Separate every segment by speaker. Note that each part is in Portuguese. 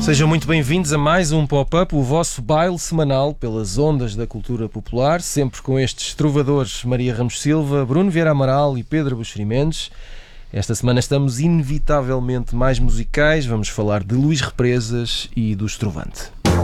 Speaker 1: Sejam muito bem-vindos a mais um Pop-Up, o vosso baile semanal pelas ondas da cultura popular, sempre com estes trovadores Maria Ramos Silva, Bruno Vieira Amaral e Pedro Buxeri Mendes. Esta semana estamos inevitavelmente mais musicais, vamos falar de Luís Represas e do Estrovante.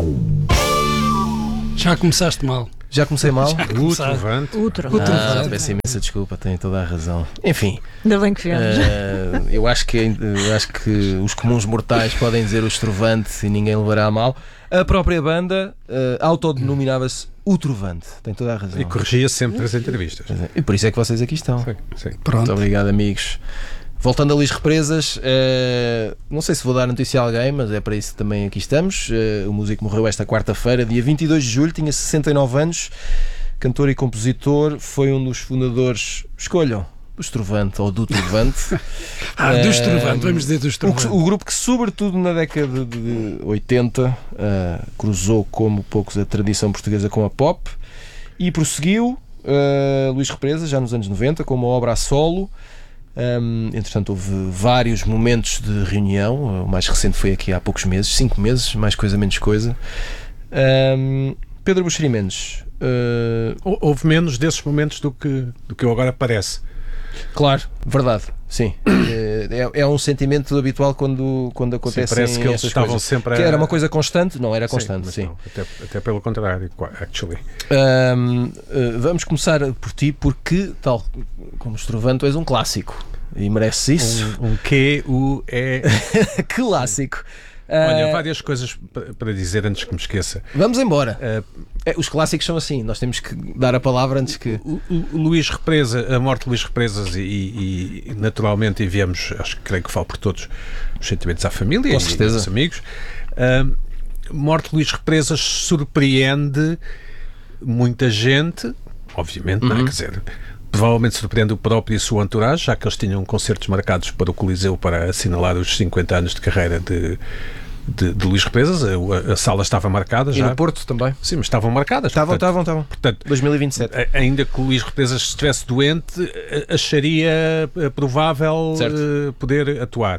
Speaker 2: Já começaste mal.
Speaker 1: Já comecei mal?
Speaker 3: O Trovante.
Speaker 1: Peço imensa desculpa, tenho toda a razão. Enfim,
Speaker 4: ainda bem que viemos.
Speaker 1: eu acho que os comuns mortais podem dizer o Estrovante e ninguém levará a mal. A própria banda autodenominava-se o Trovante, tem toda a razão.
Speaker 3: E corrigia sempre nas entrevistas.
Speaker 1: E por isso é que vocês aqui estão.
Speaker 3: Sim.
Speaker 2: Pronto.
Speaker 1: Muito obrigado, amigos. Voltando a Luís Represas, não sei se vou dar notícia a alguém, mas é para isso que também aqui estamos. O músico morreu esta quarta-feira, dia 22 de julho, tinha 69 anos, cantor e compositor, foi um dos fundadores, escolham, do Estrovante ou do Trovante.
Speaker 2: Do Estrovante, vamos dizer do Estrovante.
Speaker 1: O grupo que, sobretudo na década de 80, cruzou como poucos a tradição portuguesa com a pop e prosseguiu. Luís Represas, já nos anos 90, com uma obra a solo. Entretanto houve vários momentos de reunião, o mais recente foi aqui há poucos meses, 5 meses, mais coisa menos coisa. Pedro Buxeri Mendes,
Speaker 3: houve menos desses momentos do que agora parece.
Speaker 1: Claro, verdade, sim. É um sentimento habitual quando acontecem.
Speaker 3: Sim, parece que eles estavam
Speaker 1: coisas.
Speaker 3: sempre
Speaker 1: Que era uma coisa constante? Não era constante, sim.
Speaker 3: Não, até pelo contrário, actually.
Speaker 1: Vamos começar por ti, porque, tal como Estrovante, tu és um clássico e mereces isso. Clássico.
Speaker 3: Olha, várias coisas para dizer antes que me esqueça.
Speaker 1: Vamos embora. Os clássicos são assim, nós temos que dar a palavra antes que...
Speaker 3: O Luís Represas, a morte de Luís Represas e naturalmente enviamos, creio que falo por todos, os sentimentos à família
Speaker 1: com
Speaker 3: e
Speaker 1: certeza.
Speaker 3: aos amigos. A morte de Luís Represas surpreende muita gente, obviamente, não é? Quer dizer, provavelmente surpreende o próprio e a sua entourage, já que eles tinham concertos marcados para o Coliseu para assinalar os 50 anos de carreira de Luís Represas. A sala estava marcada já.
Speaker 1: E no Porto também.
Speaker 3: Sim, mas estavam marcadas.
Speaker 1: Estavam.
Speaker 3: Portanto,
Speaker 1: 2027.
Speaker 3: ainda que o Luís Represas estivesse doente, acharia provável poder atuar.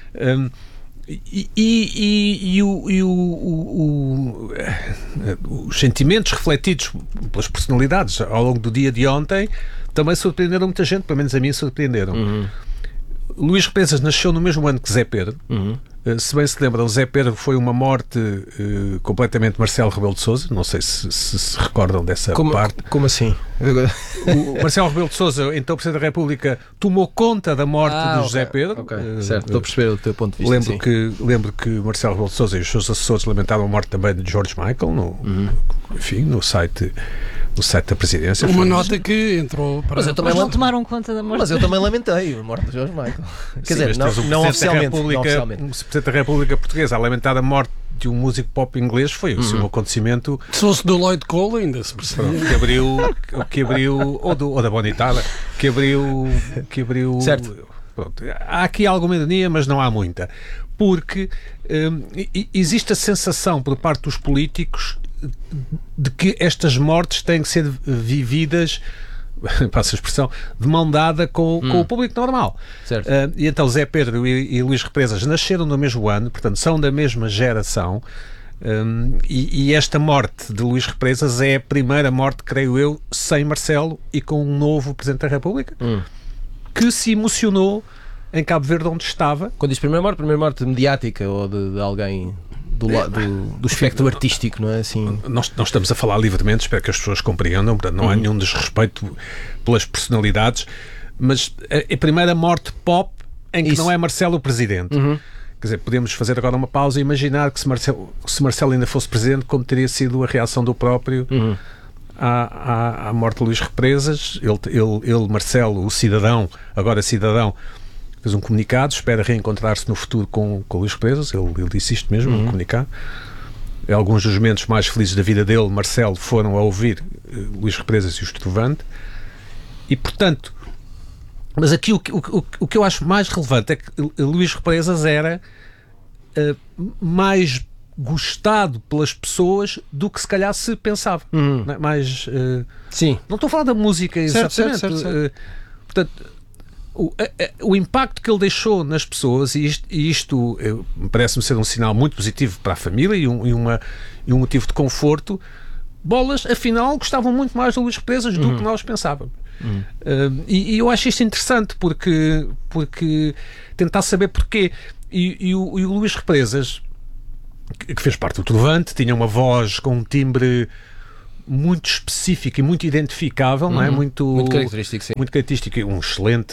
Speaker 3: Os sentimentos refletidos pelas personalidades ao longo do dia de ontem também surpreenderam muita gente, pelo menos a mim surpreenderam. Luís Represas nasceu no mesmo ano que Zé Pedro. Se bem se lembram, Zé Pedro foi uma morte completamente Marcelo Rebelo de Sousa. Não sei se recordam dessa parte.
Speaker 1: Como assim?
Speaker 3: O Marcelo Rebelo de Sousa, então Presidente da República, tomou conta da morte do José Pedro.
Speaker 1: Certo, estou a perceber o teu ponto de vista.
Speaker 3: Lembro que Marcelo Rebelo de Sousa e os seus assessores lamentaram a morte também de George Michael no site da presidência.
Speaker 2: Uma nota que entrou para...
Speaker 4: Mas não tomaram conta da morte.
Speaker 1: Mas eu também lamentei a morte de George Michael. Quer dizer, não oficialmente.
Speaker 3: O Presidente da República Portuguesa a lamentar a morte de um músico pop inglês foi um acontecimento...
Speaker 2: Se fosse do Lloyd Cole ainda se percebia.
Speaker 3: Que abriu ou da Bonnie Tyler, que abriu...
Speaker 1: Certo.
Speaker 3: Pronto. Há aqui alguma ironia, mas não há muita. Porque existe a sensação por parte dos políticos de que estas mortes têm que ser vividas, passa a expressão, de mão dada com o público normal.
Speaker 1: Certo.
Speaker 3: E então Zé Pedro e Luís Represas nasceram no mesmo ano, portanto são da mesma geração, e esta morte de Luís Represas é a primeira morte, creio eu, sem Marcelo e com um novo Presidente da República, que se emocionou em Cabo Verde, onde estava.
Speaker 1: Quando diz primeira morte mediática ou de alguém do espectro artístico, não é assim?
Speaker 3: Nós estamos a falar livremente, espero que as pessoas compreendam, portanto, não há nenhum desrespeito pelas personalidades, mas a primeira morte pop em que não é Marcelo o Presidente. Quer dizer, podemos fazer agora uma pausa e imaginar que se Marcelo ainda fosse Presidente, como teria sido a reação do próprio à morte de Luís Represas. Ele, Marcelo, o cidadão, agora cidadão, fez um comunicado, espera reencontrar-se no futuro com Luís Represas. Ele disse isto mesmo, um comunicado. Alguns dos momentos mais felizes da vida dele, Marcelo, foram a ouvir Luís Represas e o Estrovante. E, portanto, mas aqui o que eu acho mais relevante é que Luís Represas era mais gostado pelas pessoas do que se calhar se pensava. Não é? Mais,
Speaker 1: Sim.
Speaker 3: não estou a falar da música exatamente.
Speaker 1: Certo.
Speaker 3: Portanto, o impacto que ele deixou nas pessoas, e isto parece-me ser um sinal muito positivo para a família e um motivo de conforto. Bolas, afinal, gostavam muito mais do Luís Represas do que nós pensávamos. E eu acho isto interessante porque tentar saber porquê. E o Luís Represas, que fez parte do Trovante, tinha uma voz com um timbre muito específico e muito identificável, não é?
Speaker 1: Muito característico, sim.
Speaker 3: Muito característico, um excelente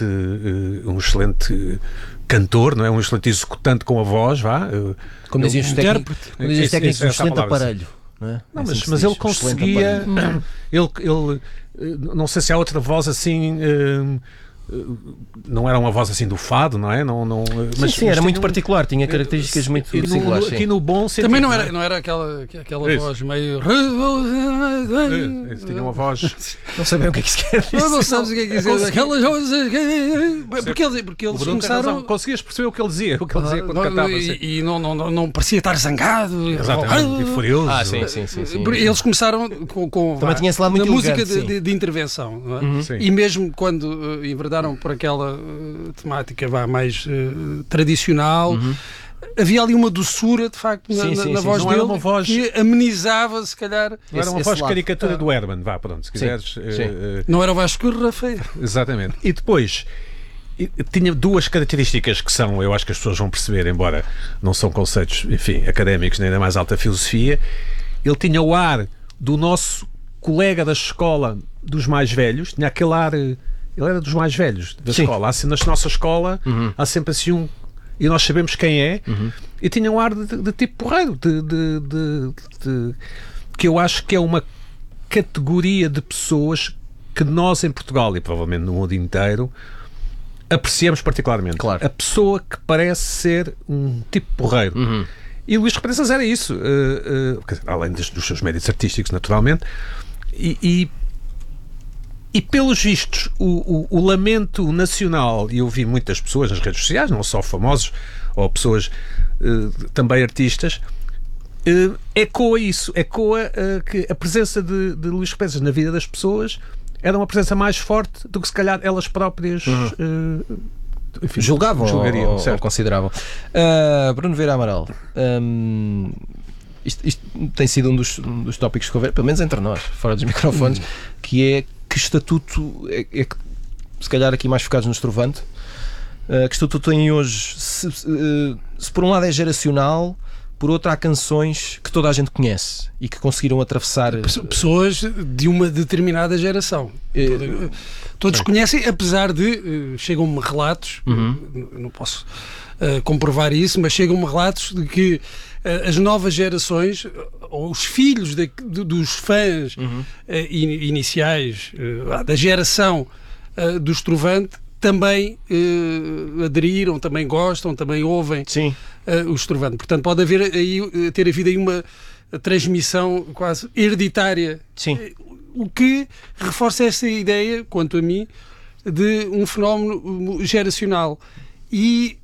Speaker 3: cantor, não é? Um excelente executante com a voz, vá.
Speaker 1: Como diziam os técnicos, um excelente aparelho. Não, é?
Speaker 3: Não, mas ele conseguia. Ele não sei se há outra voz assim. Não era uma voz assim do fado, não é?
Speaker 1: Mas era muito particular, tinha características muito singulares.
Speaker 3: Aqui no bom sentido.
Speaker 2: Também não era aquela voz meio.
Speaker 3: Tinha uma voz.
Speaker 1: Não sabem o que é que se quer dizer.
Speaker 2: Não sabes o que é que dizer. Aquelas vozes. Porque eles começaram.
Speaker 3: Conseguias perceber o que ele dizia quando cantava.
Speaker 2: E não parecia estar zangado.
Speaker 3: Exatamente, e furioso.
Speaker 1: Sim.
Speaker 2: Eles começaram com
Speaker 1: também tinha esse lado muito
Speaker 2: música
Speaker 1: elegante,
Speaker 2: de intervenção. Não é? E mesmo quando enverdaram por aquela temática mais tradicional, havia ali uma doçura, de facto, na voz
Speaker 3: não
Speaker 2: dele,
Speaker 3: era uma voz
Speaker 2: que amenizava, se calhar.
Speaker 3: Não era uma voz caricatura do Herman, vá, pronto, se quiseres.
Speaker 2: Não era o Vasco Rafael.
Speaker 3: Exatamente. E depois tinha duas características que são, eu acho que as pessoas vão perceber, embora não são conceitos, enfim, académicos nem da mais alta filosofia. Ele tinha o ar do nosso colega da escola dos mais velhos, tinha aquele ar. Ele era dos mais velhos da escola. Assim, na nossa escola há sempre assim um. E nós sabemos quem é. E tinha um ar de tipo porreiro. Que eu acho que é uma categoria de pessoas que nós em Portugal e provavelmente no mundo inteiro apreciamos particularmente.
Speaker 1: Claro.
Speaker 3: A pessoa que parece ser um tipo porreiro. E Luís Represas era isso. Além dos seus méritos artísticos, naturalmente. E pelos vistos, o lamento nacional, e eu vi muitas pessoas nas redes sociais, não só famosos, ou pessoas também artistas, ecoa isso, que a presença de Luís Represas na vida das pessoas era uma presença mais forte do que se calhar elas próprias enfim, julgariam
Speaker 1: ou consideravam. Bruno Vieira Amaral, isto tem sido um dos tópicos de conversa, pelo menos entre nós, fora dos microfones, que é que estatuto é que, se calhar aqui mais focados no Trovante, que estatuto tem hoje, se por um lado é geracional, por outro há canções que toda a gente conhece e que conseguiram atravessar
Speaker 2: pessoas de uma determinada geração. Todos conhecem, apesar de chegam-me relatos, não posso comprovar isso, mas chegam-me relatos de que as novas gerações, ou os filhos dos fãs iniciais da geração dos Trovante, também aderiram, também gostam, também ouvem os Trovante. Portanto, pode ter havido aí uma transmissão quase hereditária. O que reforça essa ideia, quanto a mim, de um fenómeno geracional e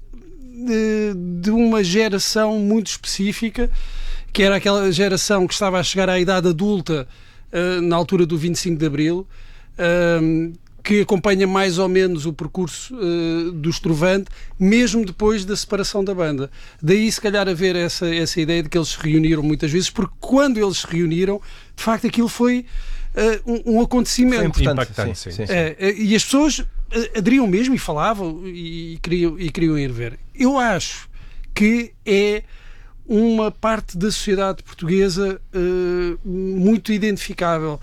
Speaker 2: de uma geração muito específica, que era aquela geração que estava a chegar à idade adulta na altura do 25 de Abril, que acompanha mais ou menos o percurso dos Trovante, mesmo depois da separação da banda. Daí, se calhar, haver essa ideia de que eles se reuniram muitas vezes, porque quando eles se reuniram, de facto, aquilo foi um acontecimento.
Speaker 1: Foi impactante. Sim.
Speaker 2: E as pessoas aderiam mesmo e falavam e queriam ir ver. Eu acho que é uma parte da sociedade portuguesa muito identificável.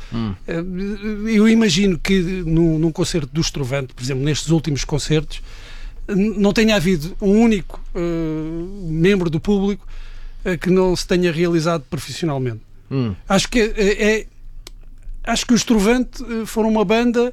Speaker 2: Eu imagino que num concerto dos Trovante, por exemplo, nestes últimos concertos, não tenha havido um único membro do público que não se tenha realizado profissionalmente. Acho que os Trovante foram uma banda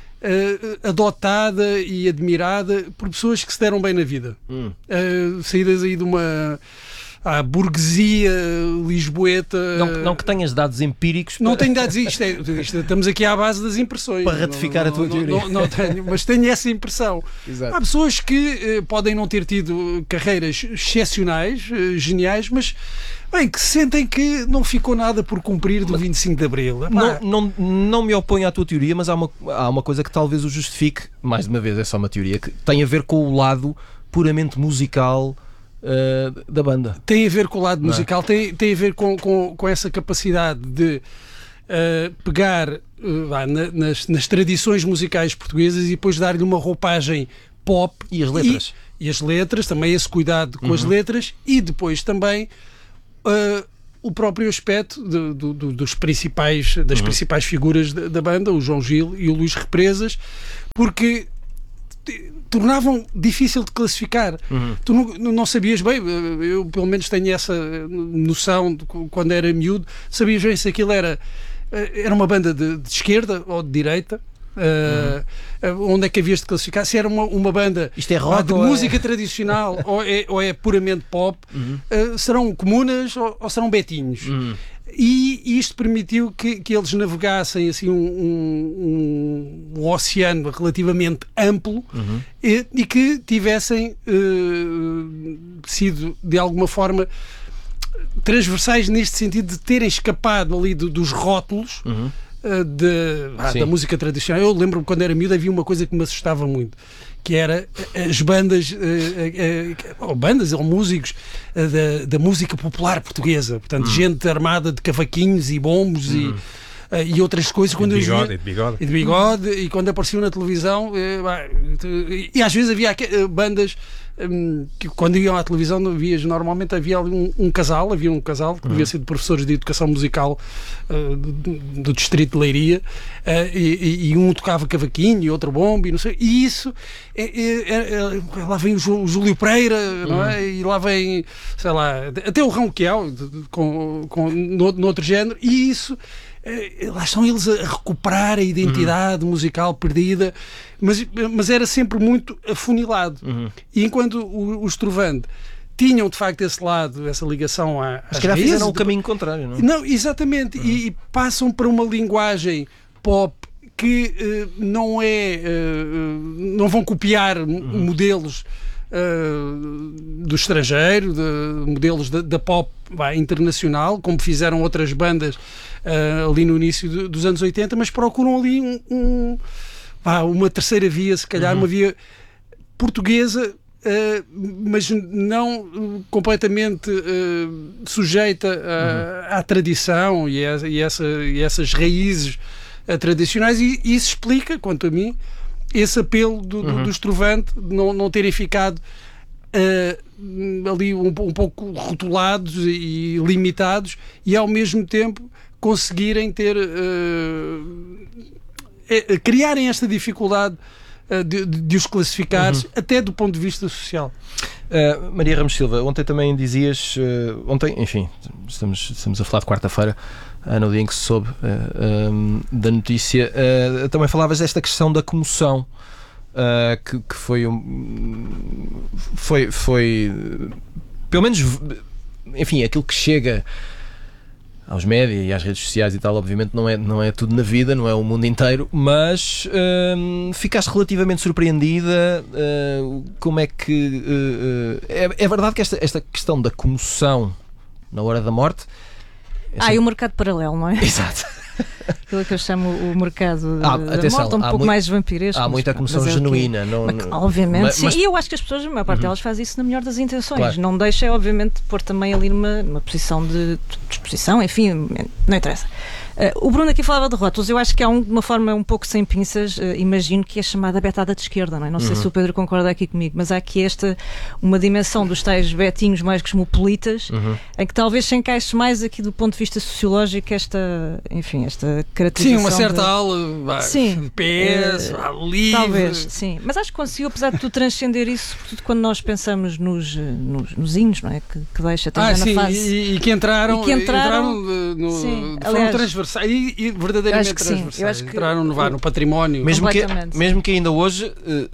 Speaker 2: adotada e admirada por pessoas que se deram bem na vida, saídas aí de uma à burguesia lisboeta.
Speaker 1: Não que tenhas dados empíricos.
Speaker 2: Não tenho dados, estamos aqui à base das impressões.
Speaker 1: Para ratificar a tua teoria.
Speaker 2: Não tenho, mas tenho essa impressão.
Speaker 1: Exato.
Speaker 2: Há pessoas que podem não ter tido carreiras excepcionais, geniais, mas bem, que sentem que não ficou nada por cumprir do 25 de Abril.
Speaker 1: Não me oponho à tua teoria, mas há uma coisa que talvez o justifique. Mais de uma vez, é só uma teoria que tem a ver com o lado puramente musical da banda.
Speaker 2: Tem a ver com o lado musical, tem a ver com essa capacidade de pegar nas tradições musicais portuguesas e depois dar-lhe uma roupagem pop.
Speaker 1: E as letras.
Speaker 2: E as letras, também esse cuidado com as letras, e depois também o próprio aspecto das principais figuras da banda, o João Gil e o Luís Represas, porque tornavam difícil de classificar. Tu não sabias bem, eu pelo menos tenho essa noção de, quando era miúdo, sabias bem se aquilo era uma banda de esquerda ou de direita. Onde é que havias de classificar? Se era uma banda de música tradicional ou é puramente pop, serão comunas ou serão betinhos. E isto permitiu que eles navegassem assim um oceano relativamente amplo e que tivessem sido de alguma forma transversais neste sentido de terem escapado ali dos rótulos da música tradicional. Eu lembro-me quando era miúdo havia uma coisa que me assustava muito, que era as bandas ou músicos da música popular portuguesa, portanto gente armada de cavaquinhos e bombos e outras coisas,
Speaker 3: de bigode,
Speaker 2: e quando apareciam na televisão e às vezes havia bandas que quando iam à televisão normalmente havia um casal que devia ser de professores de educação musical do distrito de Leiria, e um tocava cavaquinho e outro bombo e não sei, e isso lá vem o Júlio Pereira, não é? E lá vem, sei lá, até o Ronquial no outro género, e isso lá estão eles a recuperar a identidade musical perdida, mas era sempre muito afunilado. E enquanto os Trovante tinham de facto esse lado, essa ligação às raízes,
Speaker 1: se calhar fizeram o caminho contrário, não é?
Speaker 2: Não, exatamente, e passam para uma linguagem pop que não vão copiar modelos do estrangeiro, modelos da pop internacional, como fizeram outras bandas ali no início dos anos 80, mas procuram ali uma terceira via, se calhar uma via portuguesa, mas não completamente sujeita à tradição e essas raízes tradicionais, e isso explica, quanto a mim, esse apelo dos Trovante de não terem ficado ali um pouco rotulados e limitados, e ao mesmo tempo conseguirem criarem esta dificuldade de os classificar, até do ponto de vista social.
Speaker 1: Maria Ramos Silva, ontem também dizias, enfim, estamos a falar de quarta-feira, no dia em que se soube da notícia, também falavas desta questão da comoção, que foi pelo menos, enfim, aquilo que chega aos médias e às redes sociais e tal, obviamente não é tudo na vida, não é o mundo inteiro, mas ficaste relativamente surpreendida. Como é que é verdade que esta questão da comoção na hora da morte
Speaker 4: e o mercado paralelo, não é?
Speaker 1: Exato.
Speaker 4: Aquilo que eu chamo o mercado da morte, um pouco mais vampiresco.
Speaker 1: Há muita comoção genuína.
Speaker 4: Obviamente, sim. E eu acho que as pessoas, a maior parte delas, faz isso na melhor das intenções. Claro. Não deixa, obviamente, pôr também ali numa posição de disposição, enfim, não interessa. O Bruno aqui falava de rótulos. Eu acho que há de uma forma um pouco sem pinças, imagino que é chamada betada de esquerda, não é? Não sei se o Pedro concorda aqui comigo, mas há aqui uma dimensão dos tais betinhos mais cosmopolitas, em que talvez se encaixe mais aqui do ponto de vista sociológico esta caracterização.
Speaker 2: Sim, uma certa ala de PS, livre.
Speaker 4: Talvez, sim. Mas acho que conseguiu, apesar de tudo, transcender isso, sobretudo quando nós pensamos nos hinos, não é? Que deixa também na fase.
Speaker 2: E que entraram de forma transversal. E verdadeiramente transversais. Entraram no património.
Speaker 1: Mesmo que ainda hoje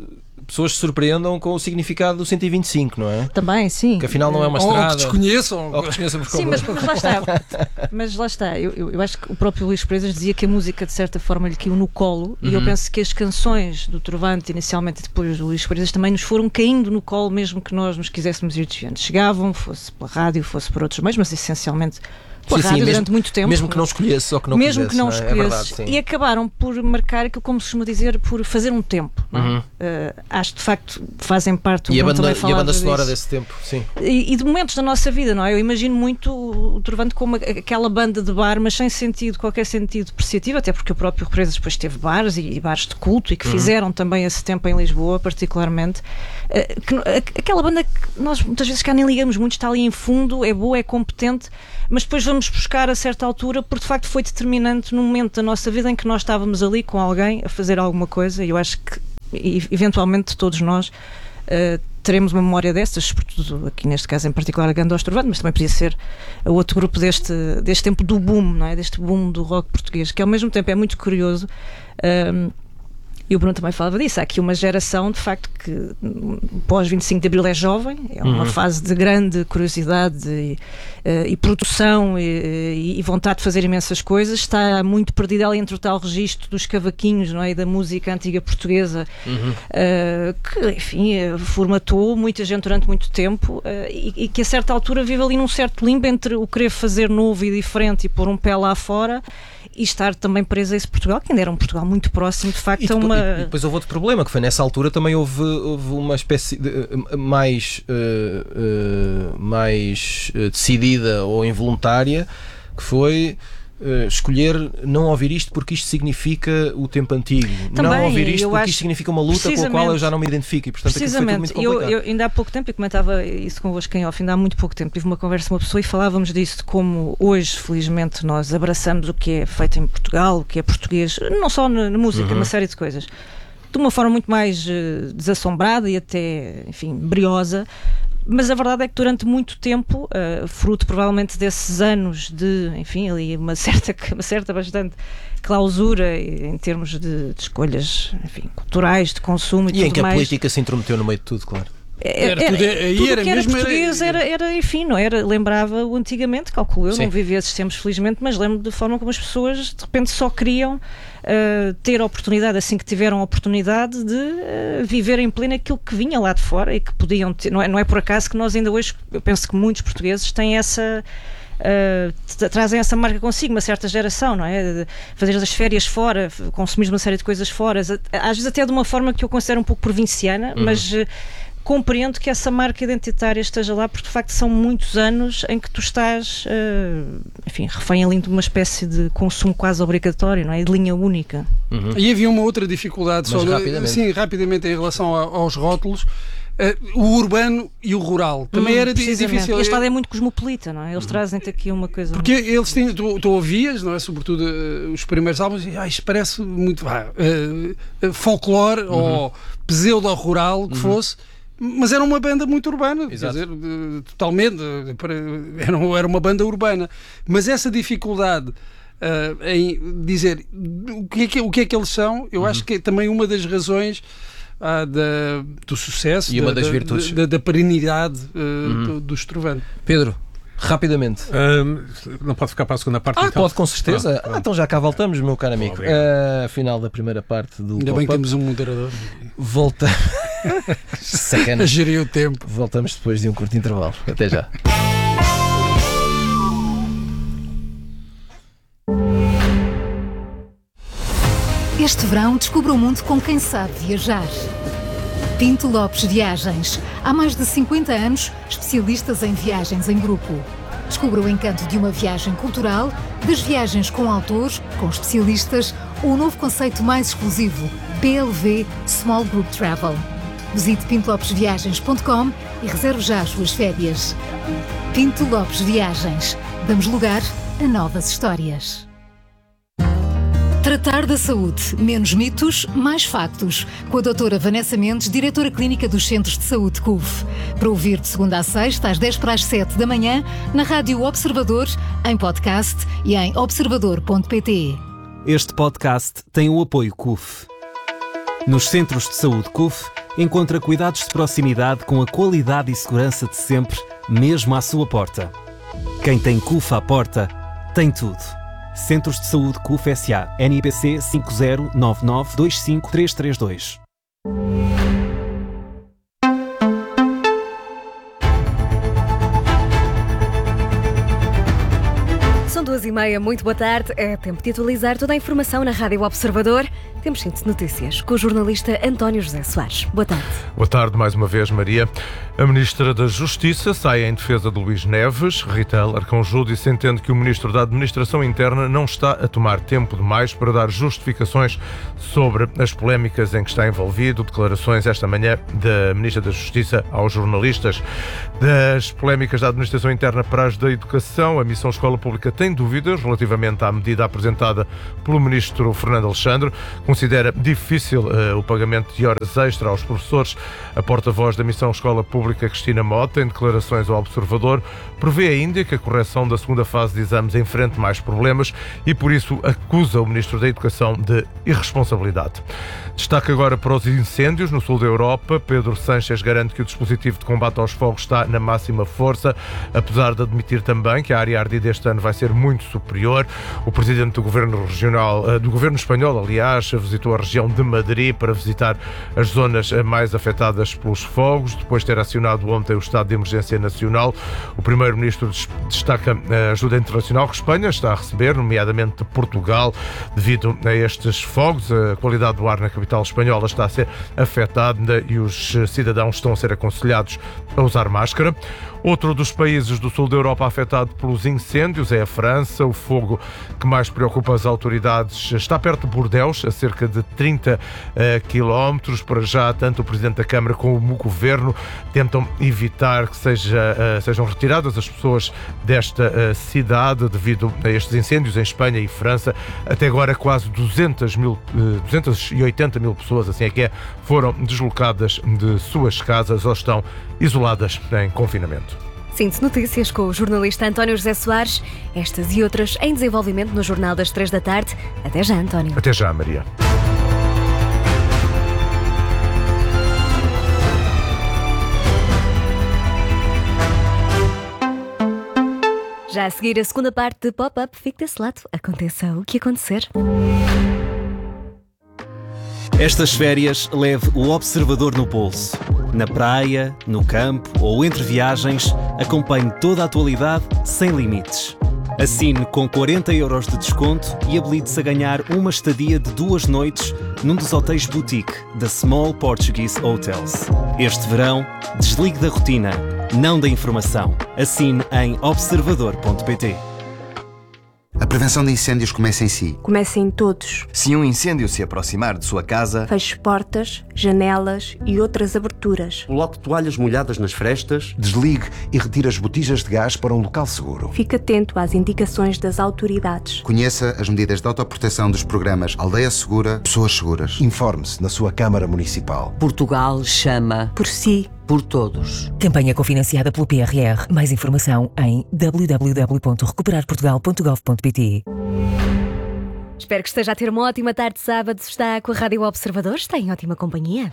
Speaker 1: pessoas se surpreendam com o significado do 125, não é?
Speaker 4: Também, sim.
Speaker 1: Que afinal não é uma
Speaker 2: Ou
Speaker 1: estrada.
Speaker 2: que desconheçam.
Speaker 1: Ou que desconheçam por
Speaker 4: Sim, mas lá está. Mas lá está. Eu acho que o próprio Luís Represas dizia que a música, de certa forma, lhe caiu no colo. E eu penso que as canções do Trovante, inicialmente e depois do Luís Represas, também nos foram caindo no colo, mesmo que nós nos quiséssemos ir desviando. Chegavam, fosse pela rádio, fosse por outros meios, mas essencialmente pela rádio durante muito tempo.
Speaker 1: Mesmo que não escolhesse ou que não
Speaker 4: mesmo
Speaker 1: quisesse,
Speaker 4: que não
Speaker 1: é?
Speaker 4: escolhesses.
Speaker 1: É verdade,
Speaker 4: e acabaram por marcar aquilo, como se costuma dizer, por fazer um tempo. Acho que de facto fazem parte.
Speaker 1: E a banda sonora desse tempo, sim.
Speaker 4: E de momentos da nossa vida, não é? Eu imagino muito o Trovante como aquela banda de bar, mas sem sentido, qualquer sentido depreciativo, até porque o próprio Represas depois teve bares e bares de culto e que fizeram também esse tempo em Lisboa, particularmente. Aquela banda que nós muitas vezes cá nem ligamos muito, está ali em fundo, é boa, é competente, mas depois vamos buscar a certa altura, porque de facto foi determinante no momento da nossa vida em que nós estávamos ali com alguém a fazer alguma coisa, e eu acho que eventualmente todos nós teremos uma memória dessas, sobretudo aqui neste caso em particular a Ganda aos Trovante, mas também podia ser outro grupo deste tempo do boom, não é? Deste boom do rock português, que ao mesmo tempo é muito curioso. E o Bruno também falava disso. Há aqui uma geração, de facto, que pós 25 de Abril é jovem, é uma fase de grande curiosidade e produção e vontade de fazer imensas coisas. Está muito perdida ali entre o tal registro dos cavaquinhos, não é? E da música antiga portuguesa, que, enfim, formatou muita gente durante muito tempo e que a certa altura vive ali num certo limbo entre o querer fazer novo e diferente e pôr um pé lá fora e estar também preso a esse Portugal, que ainda era um Portugal muito próximo, de facto, a uma...
Speaker 1: E depois houve outro problema, que foi nessa altura também houve uma espécie de mais decidida ou involuntária, que foi escolher não ouvir isto porque isto significa o tempo antigo, também, não ouvir isto porque isto significa uma luta com a qual eu já não me identifico, e portanto aquilo foi tudo muito complicado.
Speaker 4: Eu ainda há pouco tempo, e comentava isso convosco em off, ainda há muito pouco tempo tive uma conversa com uma pessoa e falávamos disso, de como hoje felizmente nós abraçamos o que é feito em Portugal, o que é português, não só na música, uma série de coisas, de uma forma muito mais desassombrada e até, enfim, briosa. Mas a verdade é que durante muito tempo, fruto provavelmente desses anos de, enfim, ali uma certa bastante clausura em termos de escolhas, enfim, culturais, de consumo e tudo mais.
Speaker 1: E em que a política se intrometeu no meio de tudo, claro.
Speaker 4: Tudo que era português era, enfim, não era, lembrava-o antigamente, calculo eu, não vivi esses tempos felizmente, mas lembro de forma como as pessoas de repente só queriam ter a oportunidade, assim que tiveram a oportunidade de viver em pleno aquilo que vinha lá de fora e que podiam ter, não é por acaso que nós ainda hoje, eu penso que muitos portugueses têm essa... trazem essa marca consigo, uma certa geração, não é? De fazer as férias fora, consumir uma série de coisas fora, às vezes até de uma forma que eu considero um pouco provinciana, mas compreendo que essa marca identitária esteja lá, porque de facto são muitos anos em que tu estás, enfim, refém ali de uma espécie de consumo quase obrigatório, não é? De linha única.
Speaker 2: E havia uma outra dificuldade,
Speaker 1: mas rapidamente.
Speaker 2: Rapidamente em relação aos rótulos. O urbano e o rural também era difícil.
Speaker 4: Este lado é muito cosmopolita, não é? Eles trazem-te aqui uma coisa.
Speaker 2: Porque eles têm, tu ouvias, não é? Sobretudo os primeiros álbuns, isto parece muito folclore ou pseudo-rural que fosse. Mas era uma banda muito urbana, quer dizer, totalmente, era uma banda urbana. Mas essa dificuldade em dizer o que é que eles são, eu acho que é também uma das razões do sucesso,
Speaker 1: e uma das virtudes
Speaker 2: da perenidade do Trovante.
Speaker 1: Pedro, rapidamente.
Speaker 3: Não pode ficar para a segunda parte?
Speaker 1: Então? Pode, com certeza. Então já cá voltamos, meu caro amigo. Final da primeira parte do
Speaker 2: Ainda bem que temos um moderador.
Speaker 1: Volta. Sacana.
Speaker 2: A gerir o tempo.
Speaker 1: Voltamos depois de um curto intervalo. Até já.
Speaker 5: Este verão descubra o mundo com quem sabe viajar. Pinto Lopes Viagens. Há mais de 50 anos, especialistas em viagens em grupo. Descubra o encanto de uma viagem cultural, das viagens com autores, com especialistas, ou o novo conceito mais exclusivo, PLV Small Group Travel. Visite pintolopesviagens.com e reserve já as suas férias. Pinto Lopes Viagens. Damos lugar a novas histórias. Tratar da saúde. Menos mitos, mais factos. Com a doutora Vanessa Mendes, diretora clínica dos Centros de Saúde CUF. Para ouvir de segunda a sexta, às 10:07 da manhã, na Rádio Observador, em podcast e em observador.pt.
Speaker 6: Este podcast tem o apoio CUF. Nos Centros de Saúde CUF, encontra cuidados de proximidade com a qualidade e segurança de sempre, mesmo à sua porta. Quem tem CUF à porta, tem tudo. Centros de Saúde CUF S.A. NIPC 5099 25332.
Speaker 7: São 2h30, muito boa tarde. É tempo de atualizar toda a informação na Rádio Observador. Temos síntese de notícias com o jornalista António José Soares. Boa tarde.
Speaker 8: Boa tarde mais uma vez, Maria. A Ministra da Justiça sai em defesa de Luís Neves. Rita Alarcão Júdice entende que o Ministro da Administração Interna não está a tomar tempo demais para dar justificações sobre as polémicas em que está envolvido. Declarações esta manhã da Ministra da Justiça aos jornalistas. Das polémicas da Administração Interna para as da Educação, a Missão Escola Pública tem dúvidas relativamente à medida apresentada pelo Ministro Fernando Alexandre. Considera difícil o pagamento de horas extra aos professores. A porta-voz da Missão Escola Pública, Cristina Mota, em declarações ao Observador, prevê ainda que a correção da segunda fase de exames enfrente mais problemas e, por isso, acusa o Ministro da Educação de irresponsabilidade. Destaque agora para os incêndios no sul da Europa. Pedro Sánchez garante que o dispositivo de combate aos fogos está na máxima força, apesar de admitir também que a área ardida este ano vai ser muito superior. O presidente do governo regional, do governo espanhol, aliás, visitou a região de Madrid para visitar as zonas mais afetadas pelos fogos, depois de ter acionado ontem o estado de emergência nacional. O primeiro-ministro destaca a ajuda internacional que Espanha está a receber, nomeadamente de Portugal, devido a estes fogos. A qualidade do ar na capital espanhola está a ser afetada e os cidadãos estão a ser aconselhados a usar máscara. Outro dos países do sul da Europa afetado pelos incêndios é a França. O fogo que mais preocupa as autoridades está perto de Bordeaux, a cerca de 30 quilómetros. Para já, tanto o Presidente da Câmara como o Governo tentam evitar que sejam retiradas as pessoas desta cidade devido a estes incêndios em Espanha e França. Até agora, quase 280 mil pessoas, assim é que é, foram deslocadas de suas casas ou estão isoladas em confinamento.
Speaker 7: Síntese notícias com o jornalista António José Soares. Estas e outras em desenvolvimento no Jornal das 3 da tarde. Até já, António.
Speaker 8: Até já, Maria.
Speaker 7: Já a seguir a segunda parte de Pop-Up, fique desse lado. Aconteça o que acontecer.
Speaker 6: Estas férias leve o Observador no bolso. Na praia, no campo ou entre viagens, acompanhe toda a atualidade sem limites. Assine com 40 € de desconto e habilite-se a ganhar uma estadia de 2 noites num dos hotéis boutique da Small Portuguese Hotels. Este verão, desligue da rotina, não da informação. Assine em observador.pt.
Speaker 9: A prevenção de incêndios começa em si.
Speaker 10: Começa em todos.
Speaker 11: Se um incêndio se aproximar de sua casa,
Speaker 10: feche portas, janelas e outras aberturas.
Speaker 12: Coloque toalhas molhadas nas frestas.
Speaker 13: Desligue e retire as botijas de gás para um local seguro.
Speaker 10: Fique atento às indicações das autoridades.
Speaker 9: Conheça as medidas de autoproteção dos programas Aldeia Segura, Pessoas Seguras.
Speaker 13: Informe-se na sua Câmara Municipal.
Speaker 14: Portugal chama
Speaker 10: por si.
Speaker 14: Por todos.
Speaker 15: Campanha cofinanciada pelo PRR. Mais informação em www.recuperarportugal.gov.pt.
Speaker 7: Espero que esteja a ter uma ótima tarde de sábado. Está com a Rádio Observador. Está em ótima companhia.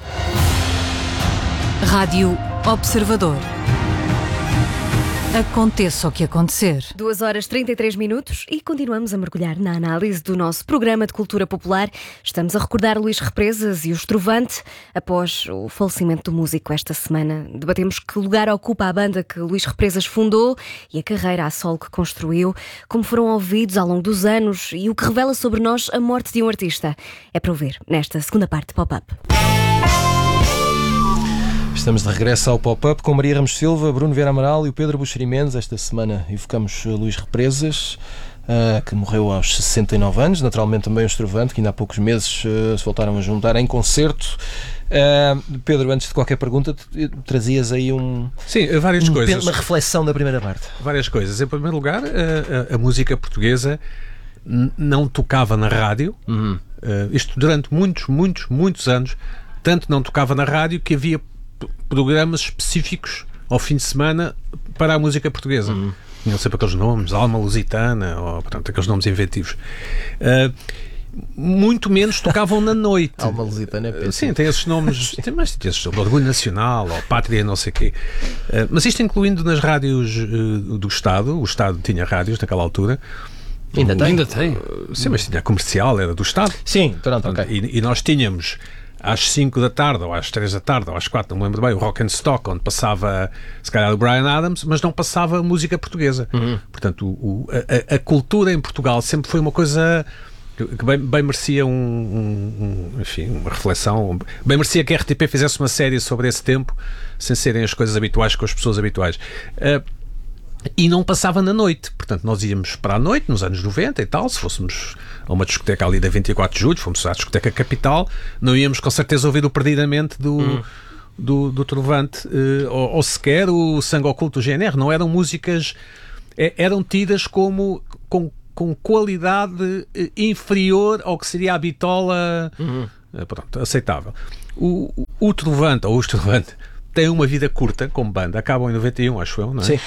Speaker 16: Rádio Observador. Aconteça o que acontecer.
Speaker 7: 2h33 e continuamos a mergulhar na análise do nosso programa de cultura popular. Estamos a recordar Luís Represas e o Estrovante. Após o falecimento do músico esta semana, debatemos que lugar ocupa a banda que Luís Represas fundou e a carreira a solo que construiu, como foram ouvidos ao longo dos anos e o que revela sobre nós a morte de um artista. É para ouvir nesta segunda parte de Pop-Up.
Speaker 1: Estamos de regresso ao Pop-Up com Maria Ramos Silva, Bruno Vieira Amaral e o Pedro Buxeri Mendes. Esta semana evocamos Luís Represas, que morreu aos 69 anos. Naturalmente também o Estrovante, que ainda há poucos meses se voltaram a juntar em concerto. Pedro, antes de qualquer pergunta, trazias aí
Speaker 3: várias coisas.
Speaker 1: Uma reflexão da primeira parte.
Speaker 3: Várias coisas. Em primeiro lugar, a música portuguesa não tocava na rádio. Isto durante muitos anos. Tanto não tocava na rádio que havia programas específicos ao fim de semana para a música portuguesa. Tinham sempre aqueles nomes, Alma Lusitana, ou portanto, aqueles nomes inventivos. muito menos tocavam na noite.
Speaker 1: Alma Lusitana,
Speaker 3: sim, tem esses nomes, tem mais esses, Orgulho Nacional ou Pátria, não sei o quê. Mas isto incluindo nas rádios do Estado. O Estado tinha rádios naquela altura.
Speaker 2: Ainda tem.
Speaker 3: Sim, mas tinha comercial, era do Estado.
Speaker 1: Sim, pronto, ok.
Speaker 3: E nós tínhamos às 5 da tarde, ou às 3 da tarde, ou às 4, não me lembro bem, o Rock and Stock, onde passava, se calhar, o Bryan Adams, mas não passava música portuguesa. Portanto, a cultura em Portugal sempre foi uma coisa que bem merecia enfim, uma reflexão. Bem merecia que a RTP fizesse uma série sobre esse tempo, sem serem as coisas habituais com as pessoas habituais. E não passava na noite, portanto nós íamos para a noite nos anos 90 e tal, se fôssemos a uma discoteca ali da 24 de julho, fomos à discoteca Capital, não íamos com certeza ouvir o Perdidamente do Trovante, ou sequer o Sangue Oculto do GNR. Não eram músicas, eram tidas como com qualidade inferior ao que seria a bitola, pronto, aceitável. O Trovante, ou os Trovante, têm uma vida curta como banda, acabam em 91, acho eu, não é?
Speaker 1: Sim.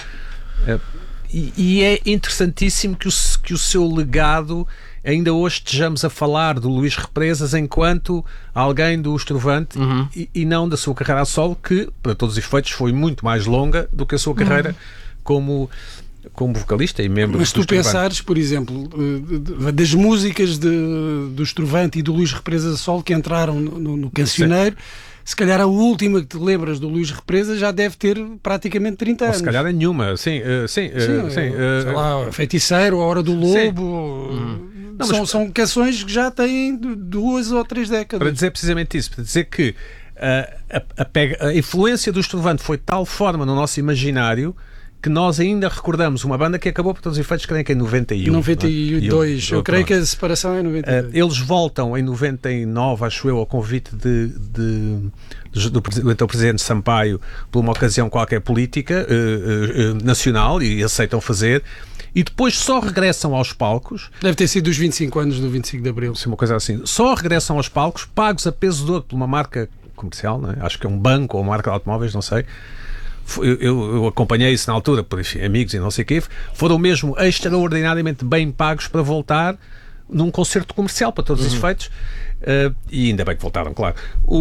Speaker 3: E é interessantíssimo que o seu legado, ainda hoje estejamos a falar do Luís Represas enquanto alguém do Estrovante e não da sua carreira a solo, que, para todos os efeitos, foi muito mais longa do que a sua carreira como vocalista e membro do Estrovante.
Speaker 2: Mas tu pensares, por exemplo, das músicas do Estrovante e do Luís Represas a solo que entraram no Cancioneiro, se calhar a última que te lembras do Luís Represas já deve ter praticamente 30 anos.
Speaker 3: Ou se calhar é nenhuma, sim.
Speaker 2: Sei lá, Feiticeiro, A Hora do Lobo. Não, são canções que já têm 2 ou 3 décadas.
Speaker 3: Para dizer precisamente isso, para dizer que a influência do Estrovante foi de tal forma no nosso imaginário que nós ainda recordamos uma banda que acabou por todos os efeitos, creio que em 91.
Speaker 2: 92, eu creio que a separação é em 92.
Speaker 3: Eles voltam em 99, acho eu, ao convite do então Presidente Sampaio por uma ocasião qualquer política nacional, e aceitam fazer, e depois só regressam aos palcos.
Speaker 2: Deve ter sido dos 25 anos do 25 de Abril.
Speaker 3: Sim, uma coisa assim. Só regressam aos palcos, pagos a peso de ouro por uma marca comercial, não é? Acho que é um banco ou uma marca de automóveis, não sei. Eu acompanhei isso na altura por amigos e não sei o quê, foram mesmo extraordinariamente bem pagos para voltar num concerto comercial para todos os efeitos, e ainda bem que voltaram, claro.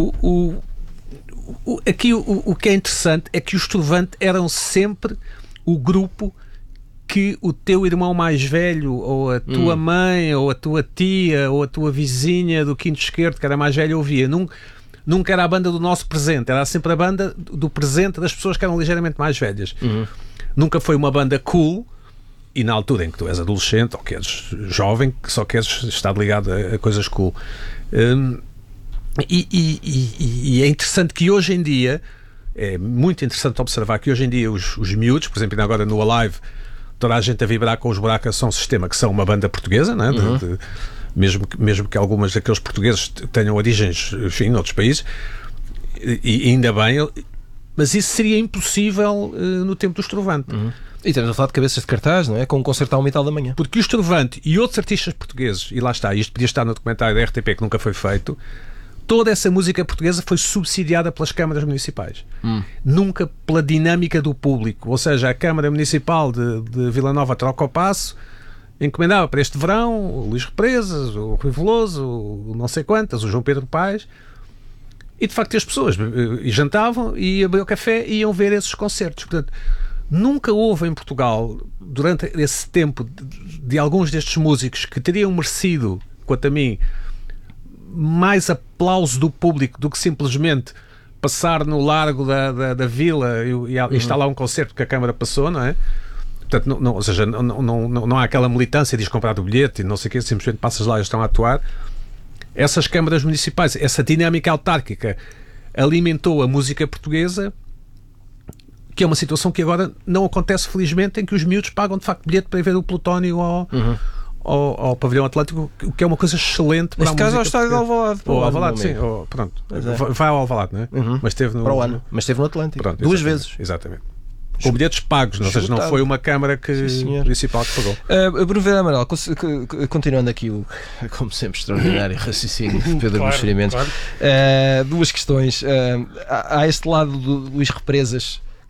Speaker 3: Aqui o que é interessante é que os Estrovante eram sempre o grupo que o teu irmão mais velho, ou a tua mãe, ou a tua tia, ou a tua vizinha do quinto esquerdo que era mais velha ouvia. Nunca era a banda do nosso presente, era sempre a banda do presente das pessoas que eram ligeiramente mais velhas. Nunca foi uma banda cool, e na altura em que tu és adolescente ou que és jovem, que só queres estar ligado a coisas cool. E é interessante que hoje em dia, é muito interessante observar que hoje em dia os miúdos, por exemplo, ainda agora no Alive, toda a gente a vibrar com os Buracos São Sistema, que são uma banda portuguesa, não é? Mesmo que algumas daqueles portugueses tenham origens, enfim, noutros países, e ainda bem, mas isso seria impossível no tempo do Estrovante.
Speaker 1: E estamos a falar de cabeças de cartaz, não é? Com um concerto ao metal da manhã.
Speaker 3: Porque o Estrovante e outros artistas portugueses, e lá está, isto podia estar no documentário da RTP que nunca foi feito, toda essa música portuguesa foi subsidiada pelas câmaras municipais. Nunca pela dinâmica do público. Ou seja, a Câmara Municipal de Vila Nova troca o passo, encomendava para este verão o Luís Represas, o Rui Veloso, o não sei quantas, o João Pedro Paes, e de facto as pessoas jantavam e iam beber café e iam ver esses concertos. Portanto, nunca houve em Portugal, durante esse tempo, de alguns destes músicos que teriam merecido, quanto a mim, mais aplauso do público do que simplesmente passar no largo da vila e está lá um concerto que a Câmara passou, não é? Portanto, ou seja, não há aquela militância de comprar o bilhete e não sei o quê, simplesmente passas lá e estão a atuar. Essas câmaras municipais, essa dinâmica autárquica alimentou a música portuguesa, que é uma situação que agora não acontece, felizmente, em que os miúdos pagam de facto bilhete para ir ver o Plutónio ao Pavilhão Atlântico, o que é uma coisa excelente para a música.
Speaker 1: Neste caso, ao estádio de Alvalade.
Speaker 3: Ou Alvalade, sim. Pronto. Vai ao Alvalade, não é? Mas esteve no...
Speaker 1: Para o ano. Mas esteve no Atlântico.
Speaker 3: Pronto,
Speaker 1: 2 vezes.
Speaker 3: Exatamente. Com bilhetes pagos, ou seja, não foi uma Câmara municipal que pagou.
Speaker 1: Bruno Vieira Amaral, continuando aqui como sempre, extraordinário raciocínio de Pedro Buxo Ferimentos. Duas questões. Há este lado do Luís Represas,